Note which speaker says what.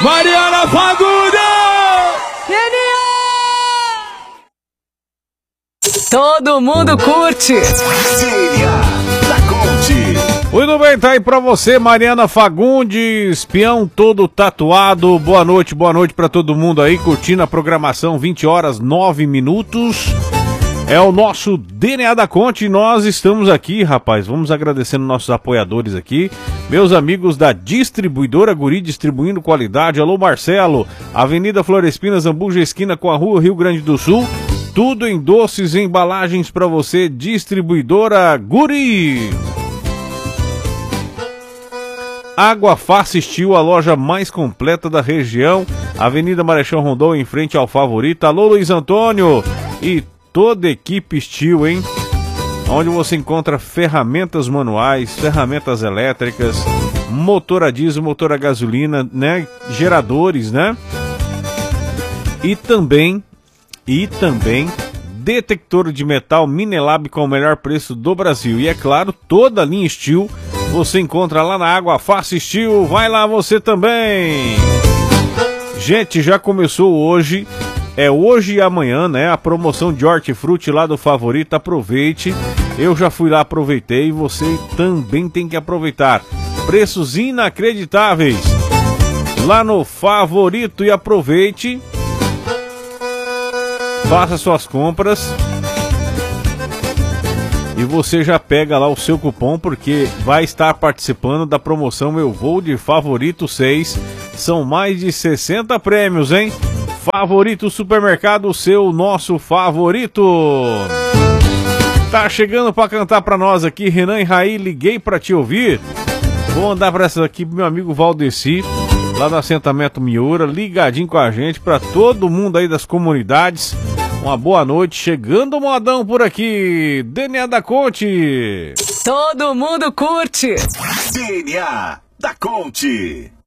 Speaker 1: Mariana Fagundes!
Speaker 2: Todo mundo curte.
Speaker 1: Muito bem, tá aí pra você, Mariana Fagundes, peão todo tatuado. Boa noite pra todo mundo aí, curtindo a programação, 20 horas 9 minutos. É o nosso DNA da Conte e nós estamos aqui, rapaz. Vamos agradecendo nossos apoiadores aqui. Meus amigos da Distribuidora Guri, distribuindo qualidade. Alô, Marcelo, Avenida Florespina, Zambuja, esquina com a Rua Rio Grande do Sul. Tudo em doces e embalagens pra você, Distribuidora Guri. Água Fácil Steel, a loja mais completa da região. Avenida Marechal Rondon, em frente ao Favorito. Alô, Luiz Antônio e toda a equipe Steel, hein? Onde você encontra ferramentas manuais, ferramentas elétricas, motor a diesel, motor a gasolina, né? Geradores, né? E também detector de metal Minelab com o melhor preço do Brasil. E é claro, toda a linha Steel você encontra lá na Água Fácil Steel. Vai lá você também. Gente, já começou hoje. É hoje e amanhã, né? A promoção de hortifruti lá do Favorito. Aproveite. Eu já fui lá, aproveitei. E você também tem que aproveitar. Preços inacreditáveis lá no Favorito. E aproveite. Faça suas compras. E você já pega lá o seu cupom, porque vai estar participando da promoção Eu Vou de Favorito 6. São mais de 60 prêmios, hein? Favorito Supermercado, o seu, nosso favorito. Tá chegando pra cantar pra nós aqui, Renan e Raí, liguei pra te ouvir. Vou mandar pra essa aqui pro meu amigo Valdeci, lá do assentamento Miura, ligadinho com a gente, pra todo mundo aí das comunidades. Uma boa noite, chegando o modão por aqui. DNA da Conte.
Speaker 2: Todo mundo curte.
Speaker 3: DNA da Conte.